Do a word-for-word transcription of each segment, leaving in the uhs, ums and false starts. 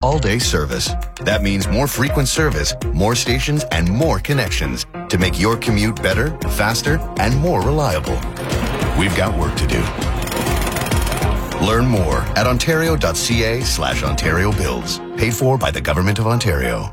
all-day service. That means more frequent service, more stations, and more connections to make your commute better, faster, and more reliable. We've got work to do. Learn more at ontario.ca slash Ontario Builds. Paid for by the Government of Ontario.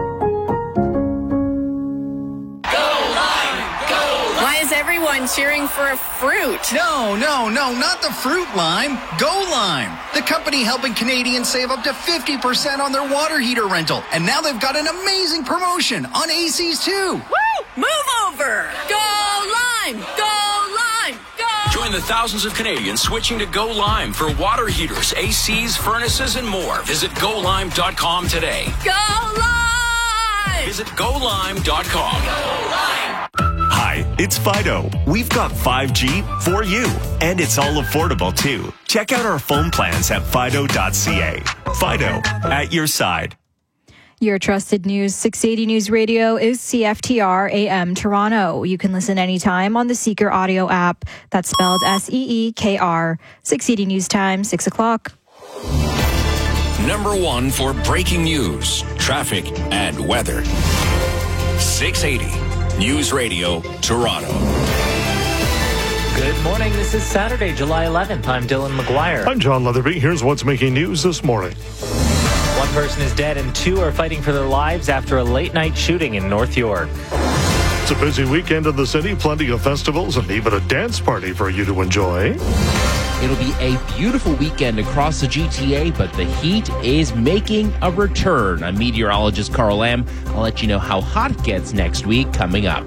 Everyone cheering for a fruit. No, no, no, not the fruit lime. Go Lime, the company helping Canadians save up to fifty percent on their water heater rental. And now they've got an amazing promotion on A Cs too. Woo! Move over. Go Lime. Go Lime. Go. Join the thousands of Canadians switching to Go Lime for water heaters, A Cs, furnaces, and more. Visit go lime dot com today. Go Lime. Visit go lime dot com. Go Lime. Hi, it's Fido. We've got five G for you, and it's all affordable too. Check out our phone plans at fido dot c a. Fido, at your side. Your trusted news, six eighty News Radio is C F T R A M Toronto. You can listen anytime on the Seeker audio app. That's spelled S E E K R. six eighty News Time, six o'clock. Number one for breaking news, traffic, and weather. six eighty News Radio, Toronto. Good morning. This is Saturday, July eleventh. I'm Dylan McGuire. I'm John Leatherby. Here's what's making news this morning. One person is dead and two are fighting for their lives after a late-night shooting in North York. It's a busy weekend in the city, plenty of festivals and even a dance party for you to enjoy. It'll be a beautiful weekend across the G T A, but the heat is making a return. I'm meteorologist Carl Lamb. I'll let you know how hot it gets next week coming up.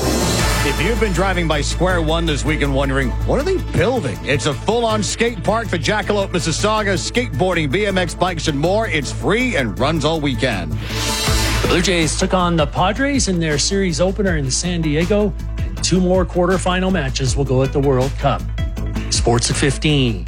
If you've been driving by Square One this week and wondering, what are they building? It's a full-on skate park for Jackalope, Mississauga, skateboarding, B M X bikes, and more. It's free and runs all weekend. The Blue Jays took on the Padres in their series opener in San Diego, and two more quarterfinal matches will go at the World Cup. Sports at fifteen.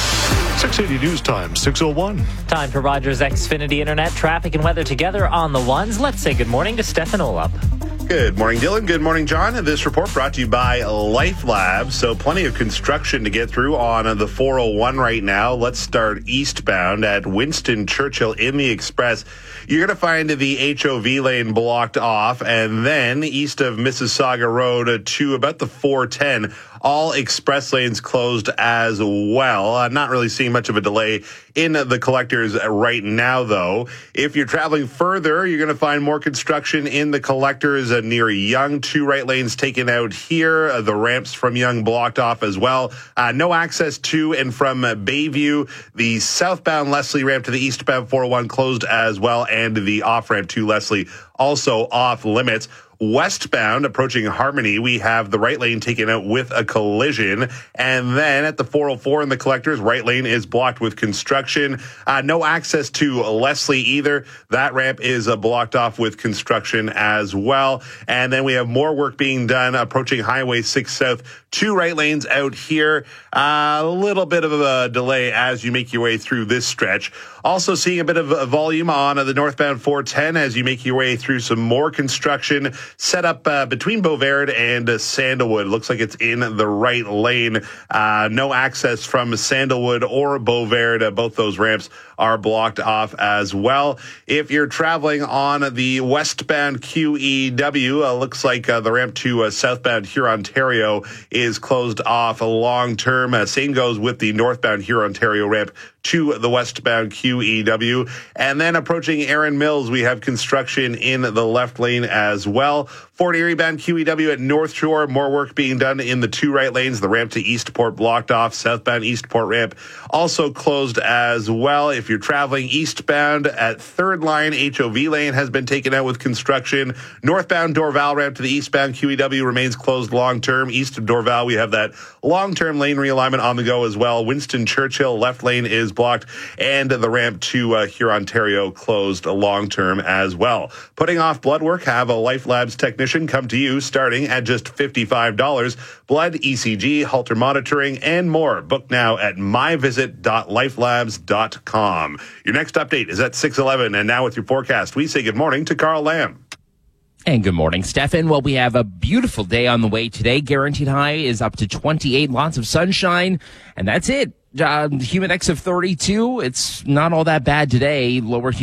six eighty News Time, six oh one. Time for Rogers Xfinity Internet, traffic and weather together on the ones. Let's say good morning to Stefan Olap. Good morning, Dylan. Good morning, John. This report brought to you by Life Labs. So plenty of construction to get through on the four oh one right now. Let's start eastbound at Winston Churchill in the Express. You're going to find the H O V lane blocked off, and then east of Mississauga Road to about the four ten. All express lanes closed as well. I'm not really seeing much of a delay in the collectors right now, though. If you're traveling further, you're going to find more construction in the collectors uh, near Yonge. Two right lanes taken out here. Uh, the ramps from Yonge blocked off as well. Uh, no access to and from uh, Bayview. The southbound Leslie ramp to the eastbound four oh one closed as well, and the off-ramp to Leslie also off limits. Westbound, approaching Harmony, we have the right lane taken out with a collision. And then at the four oh four in the collectors, right lane is blocked with construction. Uh, no access to Leslie either. That ramp is uh, blocked off with construction as well. And then we have more work being done approaching Highway six South. Two right lanes out here. Uh, a little bit of a delay as you make your way through this stretch. Also seeing a bit of a volume on the northbound four ten as you make your way through some more construction set up uh, between Beauvert and uh, Sandalwood. Looks like it's in the right lane. Uh, no access from Sandalwood or Beauvert. Uh, both those ramps are blocked off as well. If you're traveling on the westbound Q E W, uh, looks like uh, the ramp to uh, southbound Hurontario is closed off long term. Uh, same goes with the northbound Hurontario ramp to the westbound Q E W. And then approaching Erin Mills, we have construction in the left lane as well. Fort Erie bound Q E W at North Shore, more work being done in the two right lanes. The ramp to Eastport blocked off. Southbound Eastport ramp also closed as well. If you're traveling eastbound at Third Line, H O V lane has been taken out with construction. Northbound Dorval ramp to the eastbound Q E W remains closed long term. East of Dorval, we have that long-term lane realignment on the go as well. Winston Churchill left lane is blocked, and the ramp to uh, Hurontario closed long-term as well. Putting off blood work, have a Life Labs technician come to you starting at just fifty-five dollars. Blood, E C G, Holter monitoring, and more. Book now at my visit dot life labs dot com. Your next update is at six eleven, and now with your forecast, we say good morning to Carl Lamb. And good morning, Stefan. Well, we have a beautiful day on the way today. Guaranteed high is up to twenty-eight, lots of sunshine, and that's it. Uh, humid X of thirty-two. It's not all that bad today. Lower